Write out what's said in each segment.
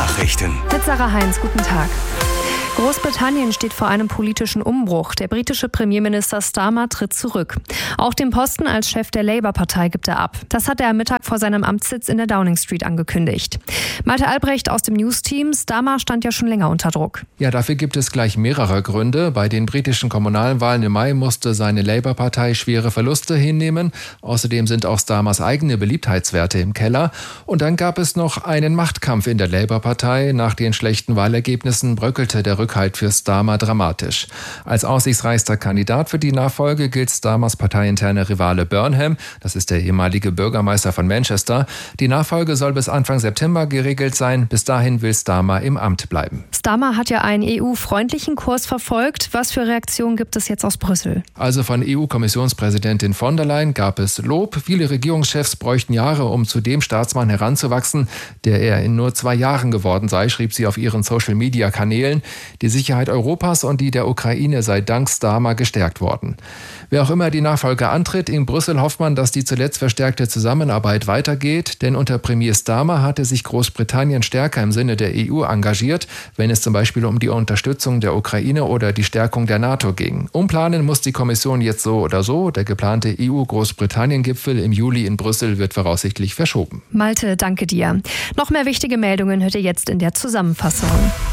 Nachrichten. Mit Sarah Heinz, guten Tag. Großbritannien steht vor einem politischen Umbruch. Der britische Premierminister Starmer tritt zurück. Auch den Posten als Chef der Labour-Partei gibt er ab. Das hat er am Mittag vor seinem Amtssitz in der Downing Street angekündigt. Malte Albrecht aus dem News-Team. Starmer stand ja schon länger unter Druck. Ja, dafür gibt es gleich mehrere Gründe. Bei den britischen Kommunalwahlen im Mai musste seine Labour-Partei schwere Verluste hinnehmen. Außerdem sind auch Starmers eigene Beliebtheitswerte im Keller. Und dann gab es noch einen Machtkampf in der Labour-Partei. Nach den schlechten Wahlergebnissen bröckelte der Rückhalt für Starmer dramatisch. Als aussichtsreichster Kandidat für die Nachfolge gilt Starmers parteiinterner Rivale Burnham. Das ist der ehemalige Bürgermeister von Manchester. Die Nachfolge soll bis Anfang September geregelt sein. Bis dahin will Starmer im Amt bleiben. Starmer hat ja einen EU-freundlichen Kurs verfolgt. Was für Reaktionen gibt es jetzt aus Brüssel? Also von EU-Kommissionspräsidentin von der Leyen gab es Lob. Viele Regierungschefs bräuchten Jahre, um zu dem Staatsmann heranzuwachsen, der er in nur 2 Jahren geworden sei, schrieb sie auf ihren Social-Media-Kanälen. Die Sicherheit Europas und die der Ukraine sei dank Starmer gestärkt worden. Wer auch immer die Nachfolge antritt, in Brüssel hofft man, dass die zuletzt verstärkte Zusammenarbeit weitergeht, denn unter Premier Starmer hatte sich Großbritannien stärker im Sinne der EU engagiert, wenn es zum Beispiel um die Unterstützung der Ukraine oder die Stärkung der NATO ging. Umplanen muss die Kommission jetzt so oder so. Der geplante EU-Großbritannien-Gipfel im Juli in Brüssel wird voraussichtlich verschoben. Malte, danke dir. Noch mehr wichtige Meldungen hört ihr jetzt in der Zusammenfassung.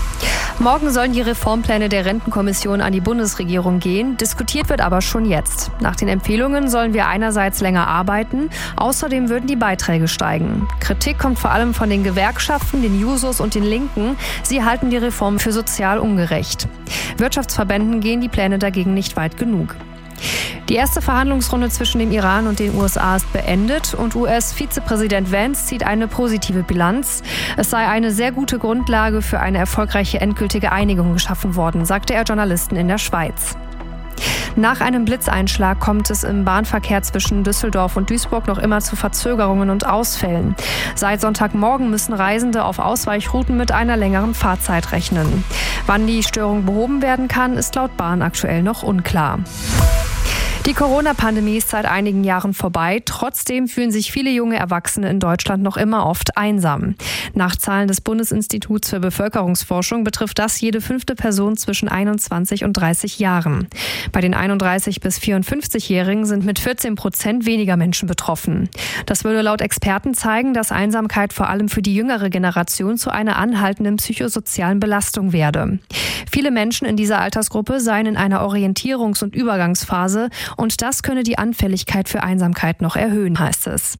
Morgen sollen die Reformpläne der Rentenkommission an die Bundesregierung gehen. Diskutiert wird aber schon jetzt. Nach den Empfehlungen sollen wir einerseits länger arbeiten, außerdem würden die Beiträge steigen. Kritik kommt vor allem von den Gewerkschaften, den Jusos und den Linken. Sie halten die Reform für sozial ungerecht. Wirtschaftsverbänden gehen die Pläne dagegen nicht weit genug. Die erste Verhandlungsrunde zwischen dem Iran und den USA ist beendet und US-Vizepräsident Vance zieht eine positive Bilanz. Es sei eine sehr gute Grundlage für eine erfolgreiche endgültige Einigung geschaffen worden, sagte er Journalisten in der Schweiz. Nach einem Blitzeinschlag kommt es im Bahnverkehr zwischen Düsseldorf und Duisburg noch immer zu Verzögerungen und Ausfällen. Seit Sonntagmorgen müssen Reisende auf Ausweichrouten mit einer längeren Fahrzeit rechnen. Wann die Störung behoben werden kann, ist laut Bahn aktuell noch unklar. Die Corona-Pandemie ist seit einigen Jahren vorbei. Trotzdem fühlen sich viele junge Erwachsene in Deutschland noch immer oft einsam. Nach Zahlen des Bundesinstituts für Bevölkerungsforschung betrifft das jede 5. Person zwischen 21 und 30 Jahren. Bei den 31- bis 54-Jährigen sind mit 14% weniger Menschen betroffen. Das würde laut Experten zeigen, dass Einsamkeit vor allem für die jüngere Generation zu einer anhaltenden psychosozialen Belastung werde. Viele Menschen in dieser Altersgruppe seien in einer Orientierungs- und Übergangsphase und das könne die Anfälligkeit für Einsamkeit noch erhöhen, heißt es.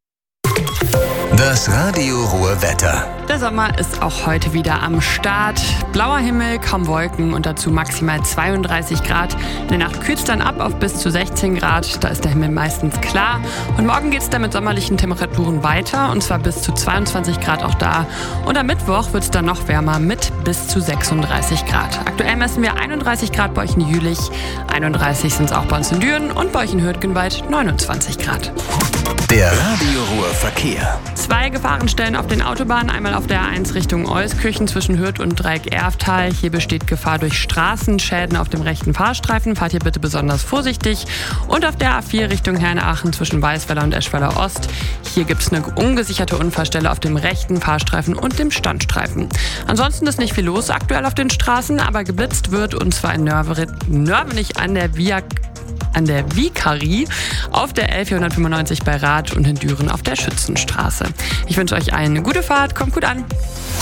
Das Radio Ruhr Wetter. Der Sommer ist auch heute wieder am Start. Blauer Himmel, kaum Wolken und dazu maximal 32 Grad. In der Nacht kühlt es dann ab auf bis zu 16 Grad. Da ist der Himmel meistens klar. Und morgen geht es dann mit sommerlichen Temperaturen weiter und zwar bis zu 22 Grad auch da. Und am Mittwoch wird es dann noch wärmer mit bis zu 36 Grad. Aktuell messen wir 31 Grad bei euch in Jülich, 31 sind es auch bei uns in Düren und bei euch in Hürtgenwald 29 Grad. Der Radio Ruhr Verkehr. 2 Gefahrenstellen auf den Autobahnen, einmal auf der A1 Richtung Euskirchen zwischen Hürth und Dreieck-Erftal. Hier besteht Gefahr durch Straßenschäden auf dem rechten Fahrstreifen. Fahrt hier bitte besonders vorsichtig. Und auf der A4 Richtung Herne-Aachen zwischen Weißweiler und Eschweiler Ost. Hier gibt es eine ungesicherte Unfallstelle auf dem rechten Fahrstreifen und dem Standstreifen. Ansonsten ist nicht viel los aktuell auf den Straßen, aber geblitzt wird und zwar in Nörvenich an der Vikarie, auf der L495 bei Rath und in Düren auf der Schützenstraße. Ich wünsche euch eine gute Fahrt, kommt gut an.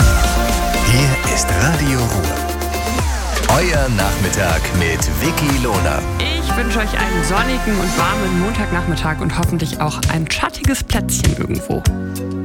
Hier ist Radio Ruhr. Euer Nachmittag mit Vicky Lohner. Ich wünsche euch einen sonnigen und warmen Montagnachmittag und hoffentlich auch ein schattiges Plätzchen irgendwo.